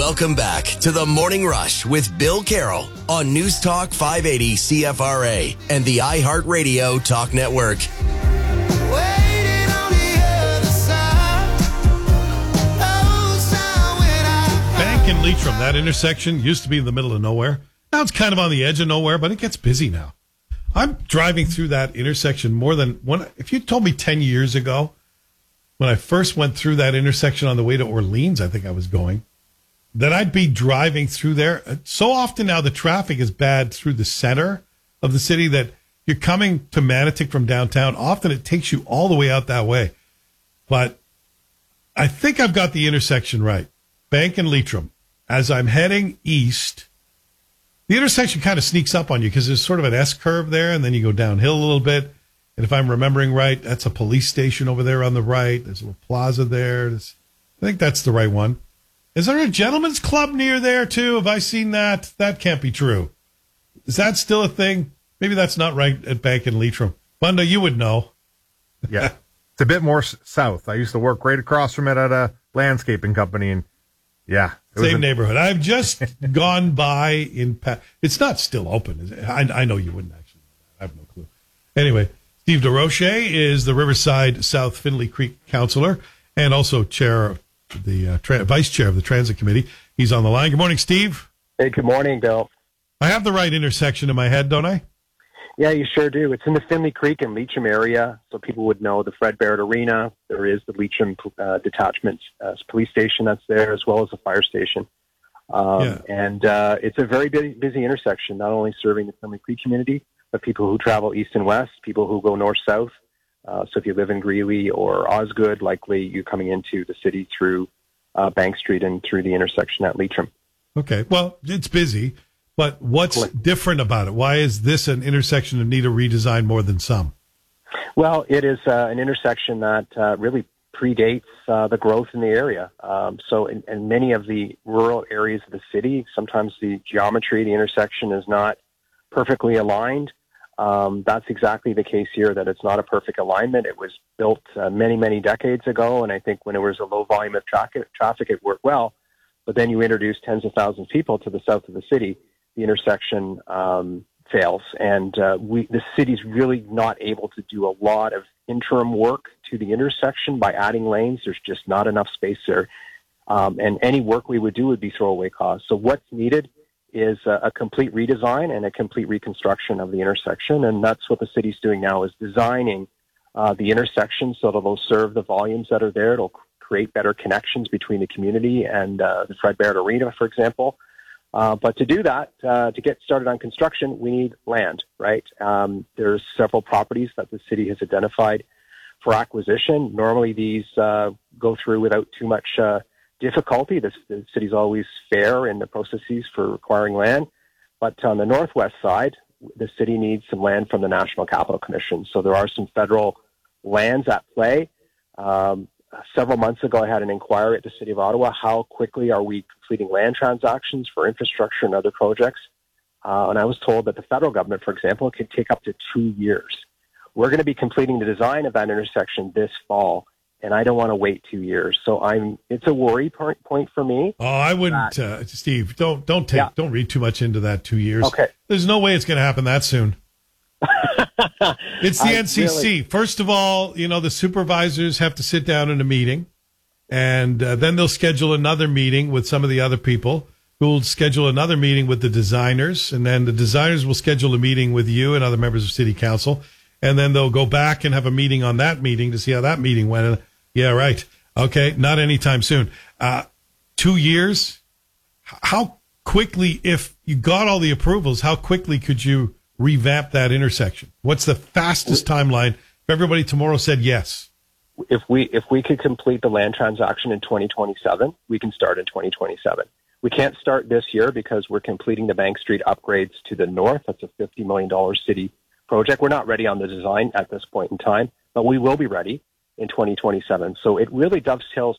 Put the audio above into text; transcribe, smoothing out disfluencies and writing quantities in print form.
Welcome back to the Morning Rush with Bill Carroll on News Talk 580 CFRA and the iHeartRadio Talk Network. Bank and Leitrim, that intersection used to be in the middle of nowhere. Now it's kind of on the edge of nowhere, but it gets busy now. I'm driving through that intersection more than one. If you told me 10 years ago, when I first went through that intersection on the way to Orleans, I think I was going, that I'd be driving through there. So often now the traffic is bad through the center of the city that you're coming to Manotick from downtown. Often it takes you all the way out that way. But I think I've got the intersection right. Bank and Leitrim. As I'm heading east, the intersection kind of sneaks up on you because there's sort of an S-curve there, and then you go downhill a little bit. And if I'm remembering right, that's a police station over there on the right. There's a little plaza there. I think that's the right one. Is there a gentleman's club near there, too? Have I seen that? That can't be true. Is that still a thing? Maybe that's not right at Bank and Leitrim. Bunda, you would know. Yeah. It's a bit more south. I used to work right across from it at a landscaping company, and yeah. Same neighborhood. I've just gone by it's not still open, is it? I know you wouldn't actually know that. I have no clue. Anyway, Steve DeRoche is the Riverside South Findlay Creek councillor and also vice chair of the Transit Committee. He's on the line. Good morning, Steve. Hey, good morning, Bill. I have the right intersection in my head, don't I? Yeah, you sure do. It's in the Findlay Creek and Leitrim area, so people would know the Fred Barrett Arena. There is the Leitrim Detachment police station that's there, as well as the fire station. And it's a very busy intersection, not only serving the Findlay Creek community, but people who travel east and west, people who go north-south. So if you live in Greeley or Osgood, likely you're coming into the city through Bank Street and through the intersection at Leitrim. Okay, well, it's busy. But what's different about it? Why is this an intersection that need a redesign more than some? Well, it is an intersection that really predates the growth in the area. So in many of the rural areas of the city, sometimes the geometry of the intersection is not perfectly aligned. That's exactly the case here, that it's not a perfect alignment. It was built many, many decades ago, and I think when it was a low volume of traffic, it worked well. But then you introduce tens of thousands of people to the south of the city, the intersection fails. And the city's really not able to do a lot of interim work to the intersection by adding lanes. There's just not enough space there. And any work we would do would be throwaway costs. So what's needed is a complete redesign and a complete reconstruction of the intersection. And that's what the city's doing now, is designing the intersection so that it'll serve the volumes that are there. It'll create better connections between the community and the Fred Barrett Arena, for example. But to do that, to get started on construction, we need land, right? There's several properties that the city has identified for acquisition. Normally these go through without too much difficulty. The city's always fair in the processes for acquiring land. But on the northwest side, the city needs some land from the National Capital Commission. So there are some federal lands at play. Several months ago, I had an inquiry at the City of Ottawa. How quickly are we completing land transactions for infrastructure and other projects? And I was told that the federal government, for example, could take up to 2 years. We're going to be completing the design of that intersection this fall, and I don't want to wait 2 years. So it's a worry point for me. Oh, I wouldn't, Steve. Don't read too much into that 2 years. Okay. There's no way it's going to happen that soon. It's the NCC. First of all, the supervisors have to sit down in a meeting, and then they'll schedule another meeting with some of the other people who will schedule another meeting with the designers, and then the designers will schedule a meeting with you and other members of City Council, and then they'll go back and have a meeting on that meeting to see how that meeting went. Yeah, right. Okay, not anytime soon. 2 years? How quickly, if you got all the approvals, how quickly could you revamp that intersection? What's the fastest timeline if everybody tomorrow said yes? If we could complete the land transaction in 2027, we can start in 2027. We can't start this year because we're completing the Bank Street upgrades to the north. That's a $50 million city project. We're not ready on the design at this point in time, but we will be ready in 2027. So it really dovetails